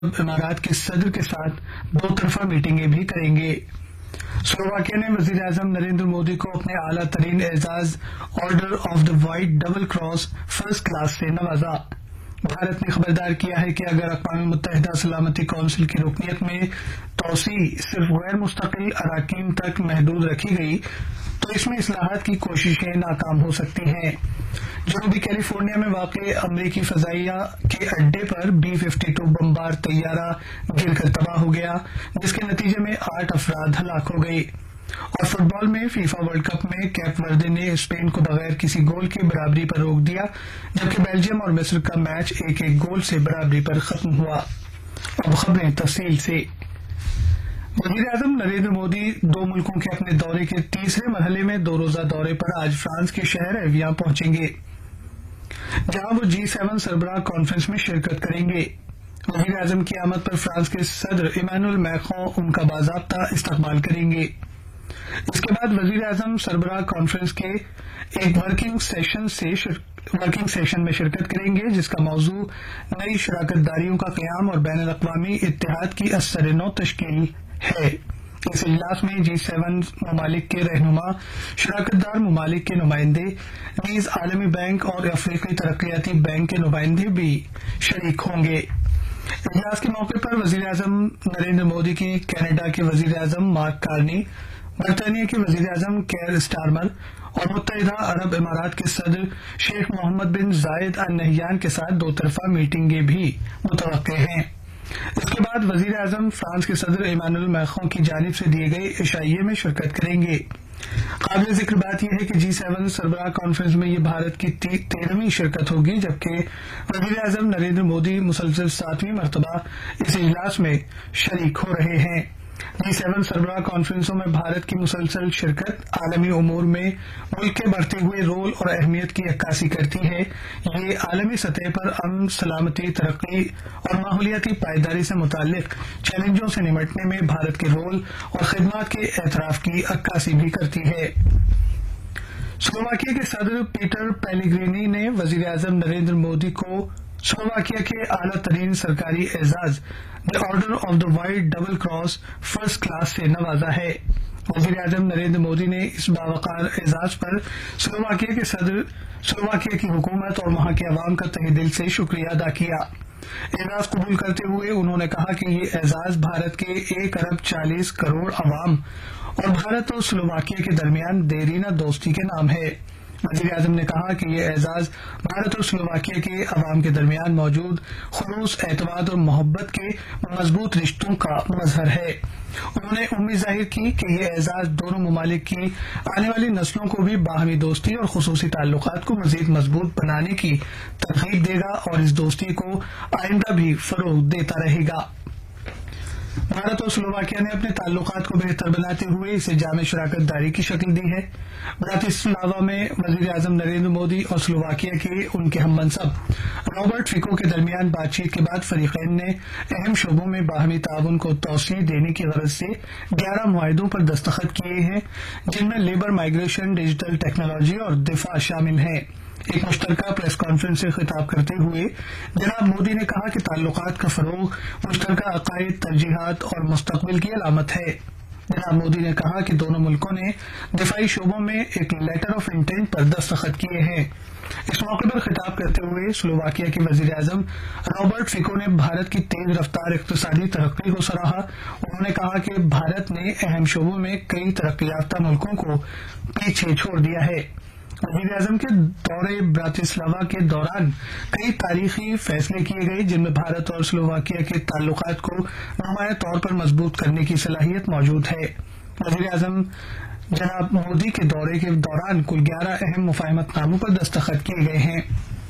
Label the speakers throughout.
Speaker 1: امارات کے صدر کے ساتھ دو طرفہ میٹنگیں بھی کریں گے۔ سلوواکیہ نے وزیر اعظم نریندر مودی کو اپنے اعلیٰ ترین اعزاز order of the white double cross first class سے نوازا۔ بھارت نے خبردار کیا ہے کہ اگر اقوام متحدہ سلامتی کونسل کی رکنیت میں توسیع صرف غیر مستقل اراکین تک محدود رکھی گئی تو اس میں اصلاحات کی کوششیں ناکام ہو سکتی ہیں۔ جنوبی کیلیفورنیا میں واقع امریکی فضائیہ کے اڈے پر B-52 بمبار طیارہ گر کر تباہ ہو گیا، جس کے نتیجے میں 8 افراد ہلاک ہو گئے۔ اور فٹ بال میں فیفا ورلڈ کپ میں کیپ وردے نے اسپین کو بغیر کسی گول کے برابری پر روک دیا، جبکہ بیلجیم اور مصر کا میچ 1-1 گول سے برابری پر ختم ہوا۔ اب خبریں تفصیل سے۔ وزیر اعظم نریندر مودی 2 ملکوں کے اپنے دورے کے تیسرے مرحلے میں 2 روزہ دورے پر آج فرانس کے شہر ایویاں پہنچیں گے، جہاں وہ G7 سربراہ کانفرنس میں شرکت کریں گے۔ وزیر اعظم کی آمد پر فرانس کے صدر ایمانوئل میخواں ان کا باضابطہ استقبال کریں گے۔ اس کے بعد وزیر اعظم سربراہ کانفرنس کے ایک ورکنگ سیشن میں شرکت کریں گے، جس کا موضوع نئی شراکت داریوں کا قیام اور بین الاقوامی اتحاد کی اثر نو تشکیل ہے۔ اس اجلاس میں G7 ممالک کے رہنما، شراکت دار ممالک کے نمائندے، نیز عالمی بینک اور افریقی ترقیاتی بینک کے نمائندے بھی شریک ہوں گے۔ اجلاس کے موقع پر وزیر اعظم نریندر مودی کی کینیڈا کے وزیر اعظم مارک کارنی، برطانیہ کے وزیر اعظم کیئر اسٹارمر اور متحدہ عرب امارات کے صدر شیخ محمد بن زائد ال نہیان کے ساتھ 2 طرفہ میٹنگیں بھی متوقع ہیں۔ اس کے بعد وزیر اعظم فرانس کے صدر ایمانوئل میخواں کی جانب سے دیے گئے عشائیے میں شرکت کریں گے۔ قابل ذکر بات یہ ہے کہ G7 سربراہ کانفرنس میں یہ بھارت کی 13ویں شرکت ہوگی، جبکہ وزیر اعظم نریندر مودی مسلسل 7ویں مرتبہ اس اجلاس میں شریک ہو رہے ہیں۔ G7 سربراہ کانفرنسوں میں بھارت کی مسلسل شرکت عالمی امور میں ملک کے بڑھتے ہوئے رول اور اہمیت کی عکاسی کرتی ہے۔ یہ عالمی سطح پر امن، سلامتی، ترقی اور ماحولیاتی پائیداری سے متعلق چیلنجوں سے نمٹنے میں بھارت کے رول اور خدمات کے اعتراف کی عکاسی بھی کرتی ہے۔ سلوواکیہ کے صدر پیٹر پیلیگرینی نے وزیر اعظم نریندر مودی کو سلوواکیہ کے اعلیٰ ترین سرکاری اعزاز the order of the white double cross first class سے نوازا ہے۔ وزیر اعظم نریندر مودی نے اس باوقار اعزاز پر سلوواکیہ کے صدر، سلوواکیہ کی حکومت اور وہاں کے عوام کا تہہ دل سے شکریہ ادا کیا۔ اعزاز قبول کرتے ہوئے انہوں نے کہا کہ یہ اعزاز بھارت کے 1 ارب 40 کروڑ عوام اور بھارت اور سلوواکیہ کے درمیان دیرینہ دوستی کے نام ہے۔ وزیر اعظم نے کہا کہ یہ اعزاز بھارت اور سلوواکیہ کے عوام کے درمیان موجود خلوص، اعتماد اور محبت کے مضبوط رشتوں کا مظہر ہے۔ انہوں نے امید ظاہر کی کہ یہ اعزاز دونوں ممالک کی آنے والی نسلوں کو بھی باہمی دوستی اور خصوصی تعلقات کو مزید مضبوط بنانے کی ترغیب دے گا اور اس دوستی کو آئندہ بھی فروغ دیتا رہے گا۔ بھارت اور سلوواکیہ نے اپنے تعلقات کو بہتر بناتے ہوئے اسے جامع شراکت داری کی شکل دی ہے۔ براتسلاوا میں وزیر اعظم نریندر مودی اور سلوواکیہ کے ان کے ہم منصب رابرٹ فیکو کے درمیان بات چیت کے بعد فریقین نے اہم شعبوں میں باہمی تعاون کو توسیع دینے کی غرض سے 11 معاہدوں پر دستخط کیے ہیں، جن میں لیبر، مائیگریشن، ڈیجیٹل ٹیکنالوجی اور دفاع شامل ہیں۔ ایک مشترکہ پریس کانفرنس سے خطاب کرتے ہوئے جناب مودی نے کہا کہ تعلقات کا فروغ مشترکہ عقائد، ترجیحات اور مستقبل کی علامت ہے۔ جناب مودی نے کہا کہ دونوں ملکوں نے دفاعی شعبوں میں ایک لیٹر آف انٹینٹ پر دستخط کیے ہیں۔ اس موقع پر خطاب کرتے ہوئے سلوواکیہ کے وزیر اعظم رابرٹ فیکو نے بھارت کی تیز رفتار اقتصادی ترقی کو سراہا۔ انہوں نے کہا کہ بھارت نے اہم شعبوں میں کئی ترقی یافتہ ملکوں کو پیچھے چھوڑ دیا ہے۔ وزیر اعظم کے دورے براتسلاوا کے دوران کئی تاریخی فیصلے کیے گئے، جن میں بھارت اور سلوواکیہ کے تعلقات کو نمایاں طور پر مضبوط کرنے کی صلاحیت موجود ہے۔ وزیر اعظم جناب مودی کے دورے کے دوران کل 11 اہم مفاہمت ناموں پر دستخط کیے گئے ہیں۔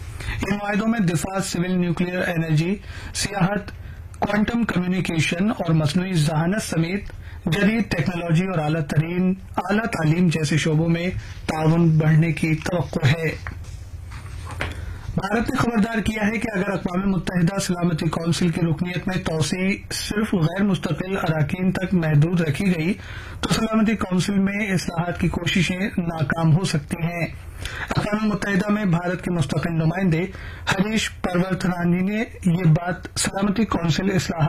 Speaker 1: ان معاہدوں میں دفاع، سول نیوکلیئر انرجی، سیاحت، کوانٹم کمیونیکیشن اور مصنوعی ذہانت سمیت جدید ٹیکنالوجی اور اعلیٰ تعلیم جیسے شعبوں میں تعاون بڑھنے کی توقع ہے۔ भारत ने खबरदार किया है कि अगर अक़वाम मुत्तहिदा सलामती कौंसिल की रुकनीत में तोसी सिर्फ गैर मुस्तकिल अरकान तक महदूद रखी गई तो सलामती कौंसिल में इस्लाहात की कोशिशें नाकाम हो सकती हैं। अक़वाम मुत्तहिदा में भारत के मुस्तकिल नुमाइंदे हरीश परवर्तनानी ने ये बात सलामती कौंसिल इस्लाहात